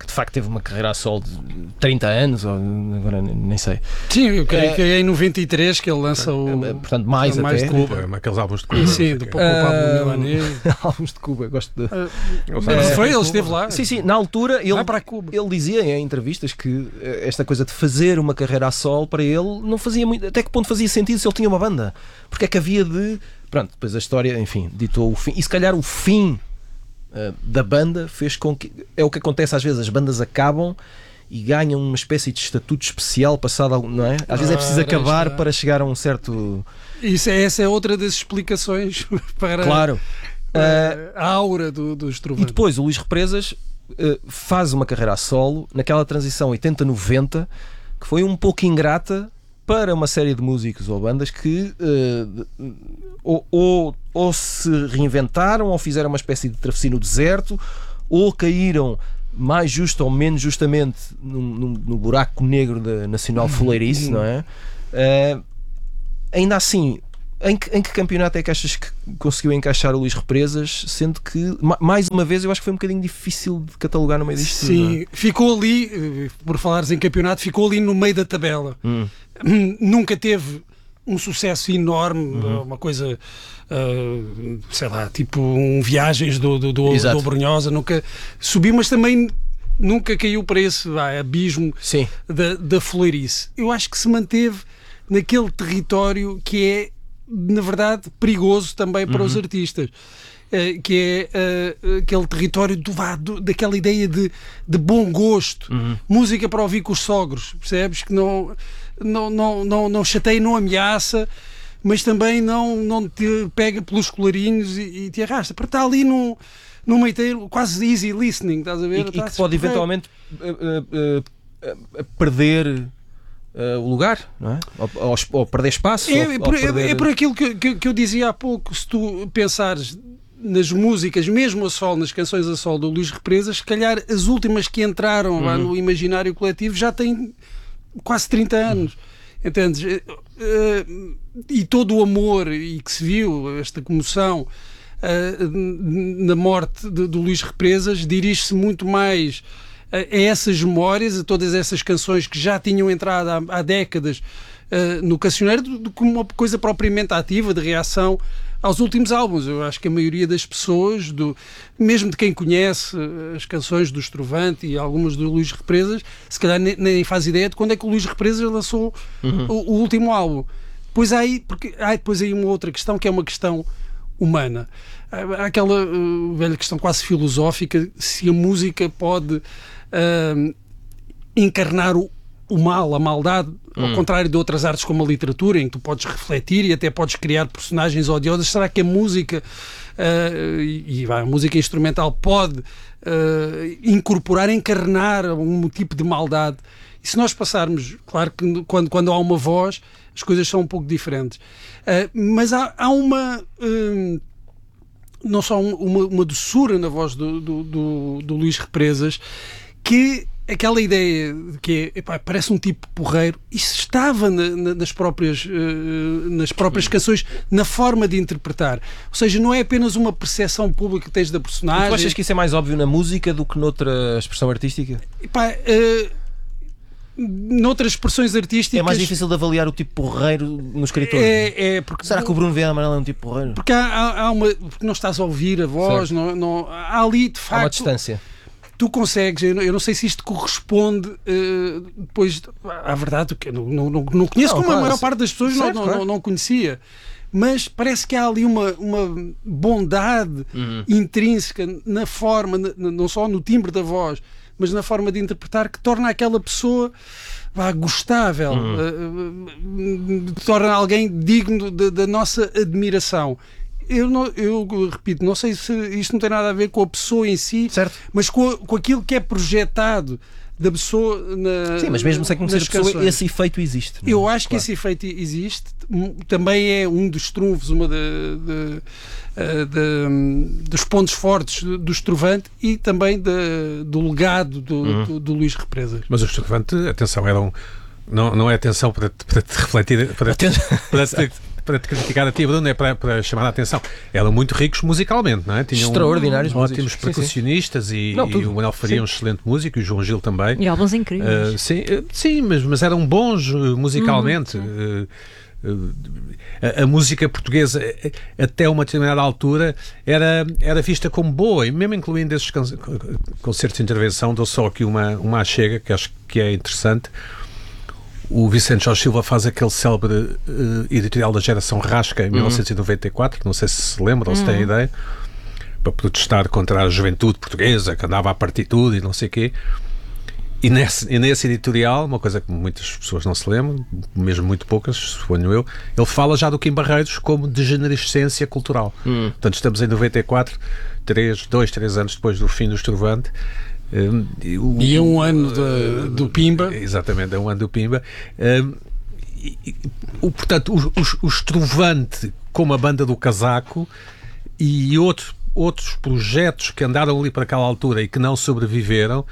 Speaker 1: que de facto teve uma carreira a solo de 30 anos, ou agora nem sei.
Speaker 2: Sim, eu creio que é em 93 que ele lança o...
Speaker 1: Portanto, mais até.
Speaker 3: De Cuba, aqueles álbuns de Cuba.
Speaker 2: Sim, do Pablo Milanés.
Speaker 1: Álbuns de Cuba, gosto de...
Speaker 2: Ele esteve lá.
Speaker 1: Sim, na altura ele dizia em entrevistas que esta coisa de fazer uma carreira a solo para ele não fazia muito... Até que ponto fazia sentido se ele tinha uma banda? Porque é que havia de... Pronto, depois a história, enfim, ditou o fim. E se calhar o fim da banda fez com que... É o que acontece às vezes, as bandas acabam e ganham uma espécie de estatuto especial passado, não é? Às vezes é preciso acabar para chegar a um certo...
Speaker 2: Essa é outra das explicações para,
Speaker 1: claro.
Speaker 2: A aura do Estrovante.
Speaker 1: E depois o Luís Represas faz uma carreira a solo naquela transição 80-90 que foi um pouco ingrata para uma série de músicos ou bandas que ou se reinventaram ou fizeram uma espécie de travessia no deserto ou caíram mais justo ou menos justamente no buraco negro da nacional fuleirice, não é? Ainda assim, em que campeonato é que achas que conseguiu encaixar o Luís Represas, sendo que, mais uma vez, eu acho que foi um bocadinho difícil de catalogar no meio disto?
Speaker 2: Sim, é? Ficou ali, por falares em campeonato, ficou ali no meio da tabela. Nunca teve um sucesso enorme, uma coisa, sei lá, tipo Viagens do Brunhosa, nunca subiu, mas também nunca caiu para esse abismo da fuleirice. Eu acho que se manteve naquele território que é, na verdade, perigoso também para os artistas, que é aquele território daquela ideia de bom gosto, música para ouvir com os sogros, percebes? Que não chateia, não ameaça, mas também não te pega pelos colarinhos e te arrasta, para estar ali no meio termo, quase easy listening, estás a ver?
Speaker 1: E que pode eventualmente perder o lugar, não é? Ou perder espaço.
Speaker 2: É por aquilo que eu dizia há pouco. Se tu pensares nas músicas, mesmo a solo, nas canções a solo do Luís Represas, se calhar as últimas que entraram lá no imaginário coletivo já têm quase 30 anos. Entendes? E todo o amor e que se viu, esta comoção na morte do Luís Represas, dirige-se muito mais a essas memórias, a todas essas canções que já tinham entrado há décadas no cancioneiro, do que uma coisa propriamente ativa de reação aos últimos álbuns. Eu acho que a maioria das pessoas, mesmo de quem conhece as canções do Estrovante e algumas do Luís Represas, se calhar nem faz ideia de quando é que o Luís Represas lançou o último álbum. Depois há aí uma outra questão, que é uma questão humana. Há aquela velha questão quase filosófica, se a música pode encarnar o mal, a maldade, ao contrário de outras artes como a literatura, em que tu podes refletir e até podes criar personagens odiosas. Será que a música a música instrumental pode incorporar, encarnar um tipo de maldade? E se nós passarmos, claro que quando há uma voz as coisas são um pouco diferentes, mas há uma não só uma doçura na voz do Luís Represas, que aquela ideia de que parece um tipo porreiro, isso estava nas próprias canções, na forma de interpretar. Ou seja, não é apenas uma percepção pública que tens da personagem.
Speaker 1: E tu achas que isso é mais óbvio na música do que noutra expressão artística?
Speaker 2: Noutras expressões artísticas
Speaker 1: é mais difícil de avaliar o tipo porreiro no escritor.
Speaker 2: Porque,
Speaker 1: será que o Bruno Viana Amaral é um tipo porreiro?
Speaker 2: Porque porque não estás a ouvir a voz, há ali de facto
Speaker 1: há uma distância.
Speaker 2: Tu consegues, eu não sei se isto corresponde depois à verdade, que eu não conheço, como a maior parte das pessoas não conhecia, mas parece que há ali uma bondade intrínseca na forma, não só no timbre da voz, mas na forma de interpretar, que torna aquela pessoa gostável, torna alguém digno da nossa admiração. Eu repito, não sei se isto não tem nada a ver com a pessoa em si, certo, mas com aquilo que é projetado da pessoa
Speaker 1: Sim, mas mesmo sem conhecer a pessoa, esse efeito existe. Não?
Speaker 2: Eu acho que esse efeito existe. Também é um dos trunfos, uma dos pontos fortes do Estrovante e também do legado do Luís Represas.
Speaker 3: Mas o Estrovante, atenção, não é atenção para te refletir, para te criticar a ti, Bruno, é para chamar a atenção. Eram muito ricos musicalmente, não é? Tinham
Speaker 1: extraordinários
Speaker 3: ótimos percussionistas e o Manuel Faria é um excelente músico, e o João Gil também.
Speaker 4: E álbuns incríveis.
Speaker 3: Sim, mas eram bons musicalmente. A música portuguesa, até uma determinada altura, era vista como boa, e mesmo incluindo esses concertos de intervenção, dou só aqui uma achega que acho que é interessante. O Vicente Jorge Silva faz aquele célebre editorial da Geração Rasca em 1994, não sei se lembra ou se tem ideia, para protestar contra a juventude portuguesa que andava a partir tudo e não sei o quê. E nesse editorial, uma coisa que muitas pessoas não se lembram, mesmo muito poucas, suponho eu, ele fala já do Kim Barreiros como degenerescência cultural. Portanto, estamos em 94, 3 anos depois do fim do Estrovante.
Speaker 2: E é um ano do Pimba.
Speaker 3: Exatamente, é um ano do Pimba. Portanto, o Estrovante como a banda do Casaco e outros projetos que andaram ali para aquela altura e que não sobreviveram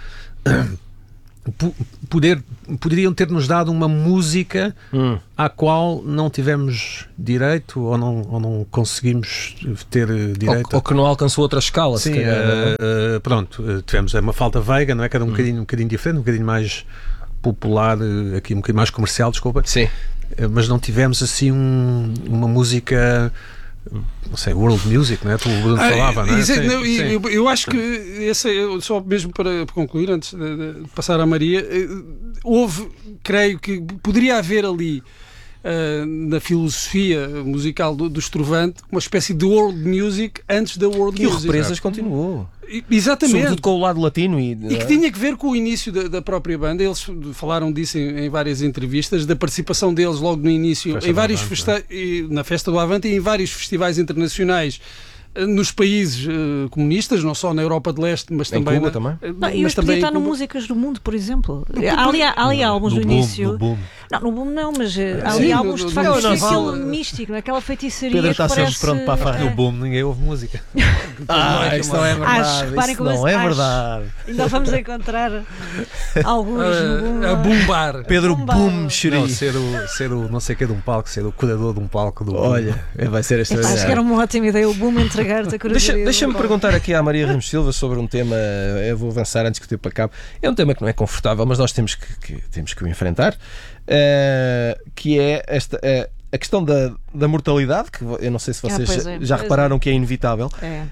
Speaker 3: poderiam ter-nos dado uma música à qual não tivemos direito ou não conseguimos ter direito.
Speaker 1: Ou que não alcançou outra escala.
Speaker 3: Sim,
Speaker 1: se calhar,
Speaker 3: pronto, tivemos uma Falta Veiga, não é? Que era um bocadinho diferente, um bocadinho mais popular, aqui um bocadinho mais comercial, desculpa.
Speaker 1: Sim.
Speaker 3: Mas não tivemos assim uma música, não sei, world music, não é? Tu falava, não é?
Speaker 2: Sim. Eu acho que esse é, só mesmo para concluir, antes de passar à Maria, creio que poderia haver ali na filosofia musical do Estrovante uma espécie de world music antes da world music.
Speaker 1: E o Represas continuou.
Speaker 2: Exatamente.
Speaker 1: Sobretudo com o lado latino. E
Speaker 2: que tinha que ver com o início da própria banda. Eles falaram disso em várias entrevistas, da participação deles logo no início na Festa do Avante e em vários festivais internacionais nos países comunistas, não só na Europa de Leste, mas também...
Speaker 1: Em Cuba também?
Speaker 4: E hoje podia estar no Músicas do Mundo, por exemplo. Há ali álbuns do início...
Speaker 3: No Boom.
Speaker 4: Não, no Boom não, mas há ali álbuns de facto aquele místico, aquela feitiçaria.
Speaker 1: Pedro está sempre pronto para a farra.
Speaker 3: No Boom ninguém ouve música.
Speaker 1: Isso não é verdade.
Speaker 4: Reparem como
Speaker 1: não é verdade.
Speaker 4: Ainda vamos encontrar alguns no Boom.
Speaker 2: A bombar.
Speaker 1: Pedro Boom
Speaker 3: Não, ser o não sei o que de um palco, ser o curador de um palco do...
Speaker 1: Olha, vai ser extraordinário.
Speaker 4: Acho que era uma ótima ideia o Boom entregar-te a curadoria.
Speaker 1: Deixa-me perguntar aqui à Maria Ramos Silva sobre um tema, eu vou avançar antes que o tempo acabe. É um tema que não é confortável, mas nós temos que o enfrentar, que é a questão da mortalidade, que eu não sei se vocês já repararam que é inevitável.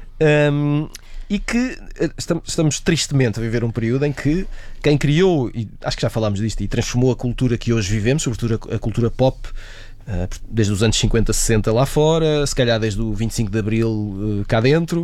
Speaker 1: E que estamos tristemente a viver um período em que quem criou, e acho que já falámos disto, e transformou a cultura que hoje vivemos, sobretudo a cultura pop, desde os anos 50, 60 lá fora, se calhar desde o 25 de Abril cá dentro,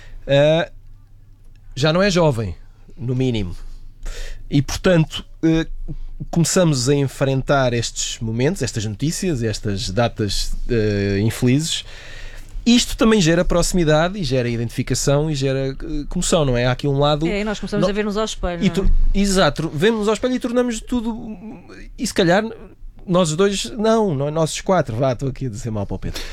Speaker 1: já não é jovem, no mínimo. E, portanto, começamos a enfrentar estes momentos, estas notícias, estas datas infelizes. Isto também gera proximidade e gera identificação e gera comoção, não é? Há aqui um lado...
Speaker 4: E nós começamos a ver-nos ao espelho.
Speaker 1: Exato, vemos-nos ao espelho e tornamos tudo... E se calhar... Nós dois, não, nós quatro, estou aqui a dizer mal para o Pedro.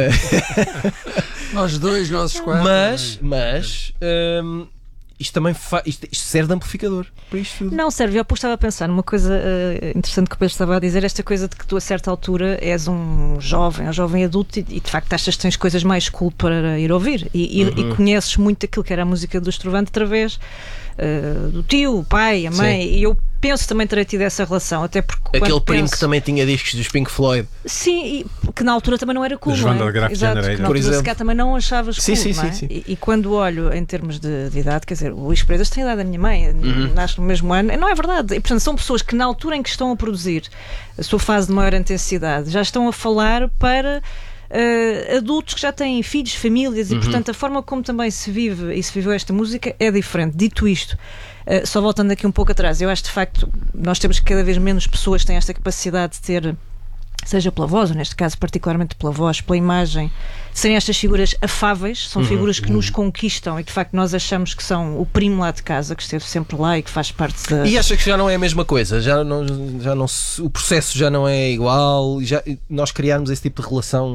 Speaker 2: Nós dois, nós quatro.
Speaker 1: Mas isto também isto serve de amplificador para isto tudo.
Speaker 4: Não serve, eu estava a pensar numa coisa interessante que o Pedro estava a dizer, esta coisa de que tu a certa altura és um jovem adulto e de facto achas que tens coisas mais cool para ir ouvir e conheces muito aquilo que era a música do Estrovante através do tio, o pai, a mãe. Sim. E eu penso também terei tido essa relação, até porque
Speaker 1: aquele primo que também tinha discos dos Pink Floyd.
Speaker 4: Sim, e que na altura também não era cool, não é?
Speaker 3: Exato,
Speaker 4: que na altura sequer também não achavas cool, não é? Sim. E quando olho em termos de idade, quer dizer, o Luís Presas tem a idade da minha mãe, nasce no mesmo ano, não é verdade. E, portanto, são pessoas que na altura em que estão a produzir a sua fase de maior intensidade, já estão a falar para adultos que já têm filhos, famílias e portanto a forma como também se vive e se viveu esta música é diferente. Dito isto, só voltando aqui um pouco atrás, eu acho de facto nós temos que cada vez menos pessoas que têm esta capacidade de ter, seja pela voz, ou neste caso particularmente pela voz, pela imagem, serem estas figuras afáveis, são figuras que nos conquistam e que de facto nós achamos que são o primo lá de casa, que esteve sempre lá e que faz parte da...
Speaker 1: E acha que já não é a mesma coisa? O processo já não é igual? Nós criarmos esse tipo de relação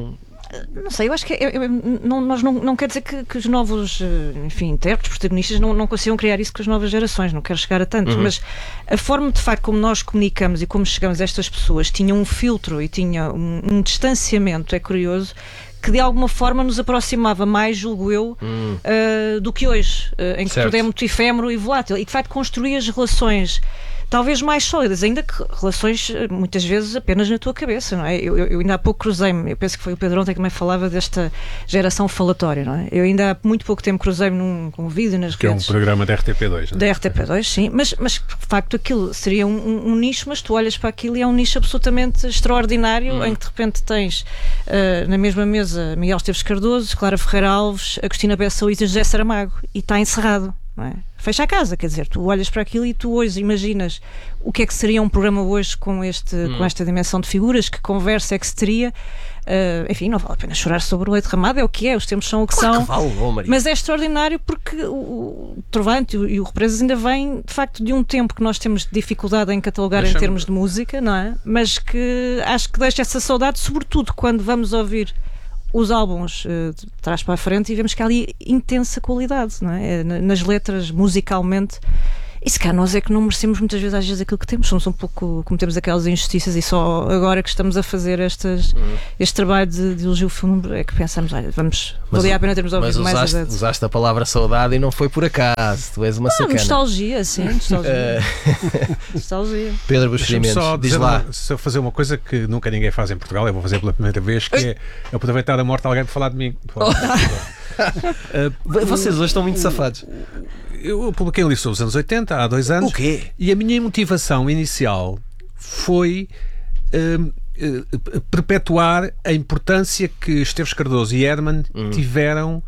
Speaker 4: Não sei, eu acho que nós não quer dizer que os novos, enfim, intérpretes, protagonistas não consigam criar isso com as novas gerações, não quero chegar a tanto, mas a forma de facto como nós comunicamos e como chegamos a estas pessoas tinha um filtro e tinha um distanciamento, é curioso, que de alguma forma nos aproximava mais, julgo eu, do que hoje, em que tudo é muito efêmero e volátil, e que de facto construía as relações talvez mais sólidas, ainda que relações muitas vezes apenas na tua cabeça, não é? Eu ainda há pouco cruzei-me, eu penso que foi o Pedro ontem que também falava desta geração falatória, não é? Eu ainda há muito pouco tempo cruzei-me com um vídeo nas redes.
Speaker 3: Que é um programa da RTP2, não é?
Speaker 4: Da RTP2, sim, mas de facto aquilo seria um nicho, mas tu olhas para aquilo e é um nicho absolutamente extraordinário, em que de repente tens na mesma mesa Miguel Esteves Cardoso, Clara Ferreira Alves, Agostina Bessa e José Saramago, e está encerrado. Não é? Fecha a casa, quer dizer, tu olhas para aquilo e tu hoje imaginas o que é que seria um programa hoje com esta dimensão de figuras, que conversa é que se teria. Enfim, não vale a pena chorar sobre o leite derramado, é o que é, os tempos são o que são. Mas é extraordinário porque o Trovante e o Represas ainda vêm de facto de um tempo que nós temos dificuldade em catalogar em termos de música, não é? Mas que acho que deixa essa saudade, sobretudo quando vamos ouvir os álbuns de trás para a frente e vemos que há ali intensa qualidade, não é? Nas letras, musicalmente. E se cá nós é que não merecemos muitas vezes às vezes aquilo que temos, somos um pouco, cometemos aquelas injustiças e só agora que estamos a fazer este trabalho de elogio filme é que pensamos, olha, valia a pena termos ouvido mais.
Speaker 1: Mas usaste a palavra saudade e não foi por acaso, tu és uma sacana.
Speaker 4: Nostalgia, sim, nostalgia. Nostalgia.
Speaker 1: Pedro Buxerimentos, diz lá.
Speaker 3: Se eu fazer uma coisa que nunca ninguém faz em Portugal, eu vou fazer pela primeira vez, que é aproveitar a morte de alguém para falar de mim.
Speaker 1: Vocês hoje estão muito safados.
Speaker 3: Eu publiquei um livro sobre os anos 80, há 2 anos.
Speaker 1: O quê?
Speaker 3: E a minha motivação inicial foi perpetuar a importância que Esteves Cardoso e Herman tiveram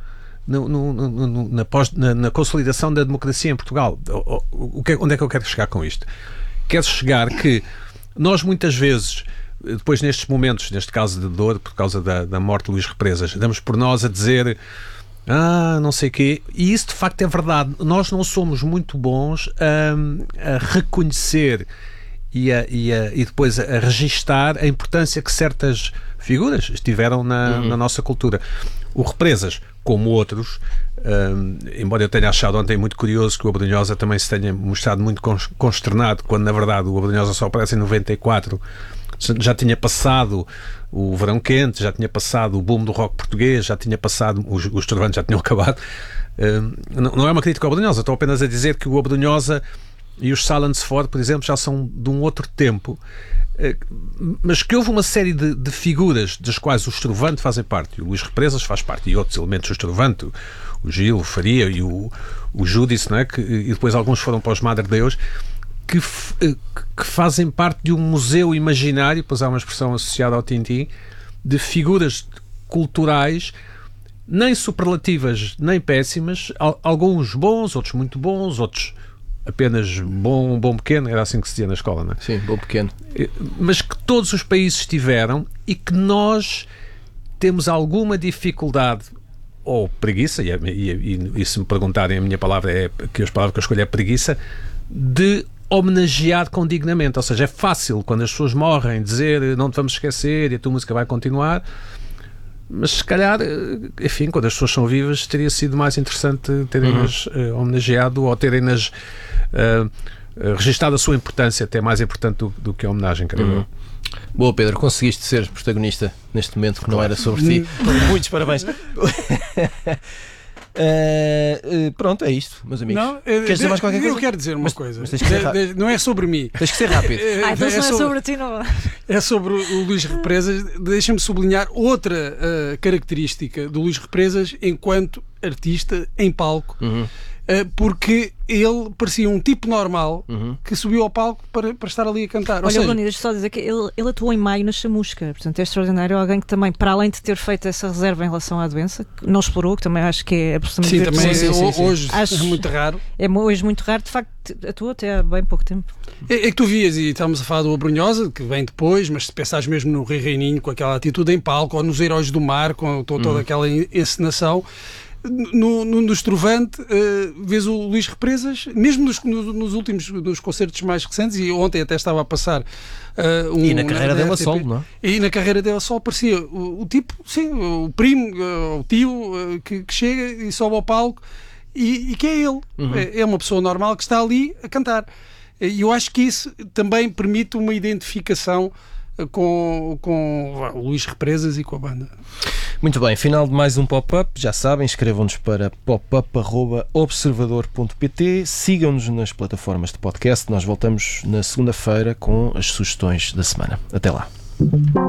Speaker 3: na consolidação da democracia em Portugal. Onde é que eu quero chegar com isto? Quero chegar que nós muitas vezes, depois nestes momentos, neste caso de dor, por causa da morte de Luís Represas, damos por nós a dizer não sei o quê, e isso de facto é verdade. Nós não somos muito bons a reconhecer e depois a registar a importância que certas figuras tiveram na nossa cultura. O Represas, como outros, embora eu tenha achado ontem muito curioso que o Abrunhosa também se tenha mostrado muito consternado, quando na verdade o Abrunhosa só aparece em 94, já tinha passado o verão quente, já tinha passado o boom do rock português, já tinha passado, os Trovantes já tinham acabado. Não é uma crítica ao Abrunhosa, estou apenas a dizer que o Abrunhosa e os Silence Ford, por exemplo, já são de um outro tempo, mas que houve uma série de figuras das quais o Estrovante fazem parte, o Luís Represas faz parte, e outros elementos do Estrovante, o Gil, o Faria e o Júdice, não é? E depois alguns foram para os Madre Deus, que fazem parte de um museu imaginário, pois há uma expressão associada ao Tintim, de figuras culturais, nem superlativas, nem péssimas, alguns bons, outros muito bons, outros apenas bom pequeno, era assim que se dizia na escola, não é?
Speaker 1: Sim, bom pequeno.
Speaker 3: Mas que todos os países tiveram e que nós temos alguma dificuldade ou preguiça, e se me perguntarem a minha palavra, que as palavras que eu escolho é preguiça, de homenagear condignamente. Ou seja, é fácil quando as pessoas morrem dizer não te vamos esquecer e a tua música vai continuar, mas se calhar, enfim, quando as pessoas são vivas teria sido mais interessante terem-nas homenageado ou terem-nas registado a sua importância, até mais importante do que a homenagem, creio eu.
Speaker 1: Boa, Pedro, conseguiste ser protagonista neste momento que não era sobre ti. Muitos parabéns. Pronto, é isto, meus amigos.
Speaker 2: Não,
Speaker 1: queres dizer mais qualquer coisa?
Speaker 2: Eu quero dizer uma coisa.
Speaker 1: Não
Speaker 2: é sobre mim.
Speaker 1: Tens que ser rápido.
Speaker 4: Então não é sobre ti, não.
Speaker 2: É sobre o Luís Represas. Deixa-me sublinhar outra característica do Luís Represas enquanto artista em palco. Porque ele parecia um tipo normal que subiu ao palco para estar ali a cantar.
Speaker 4: Olha, Bruno, deixa só dizer que ele atuou em maio na Chamusca, portanto é extraordinário. Alguém que também, para além de ter feito essa reserva em relação à doença, que não explorou, que também acho que é absolutamente
Speaker 2: hoje é muito raro.
Speaker 4: É hoje muito raro, de facto, atuou até há bem pouco tempo.
Speaker 2: É que tu vias, e estávamos a falar do Abrunhosa, que vem depois, mas se pensares mesmo no Rei Reininho, com aquela atitude em palco, ou nos Heróis do Mar, com toda aquela encenação, no Estrovante, vês o Luís Represas, mesmo nos últimos dos concertos mais recentes, e ontem até estava a passar
Speaker 1: e na carreira dele a solo, não é?
Speaker 2: E na carreira dele a solo parecia o tipo, sim, o primo, o tio que chega e sobe ao palco e que é ele. É uma pessoa normal que está ali a cantar. E eu acho que isso também permite uma identificação com o Luís Represas e com a banda.
Speaker 1: Muito bem, final de mais um pop-up. Já sabem, escrevam-nos para popup@observador.pt, sigam-nos nas plataformas de podcast. Nós voltamos na segunda-feira com as sugestões da semana. Até lá.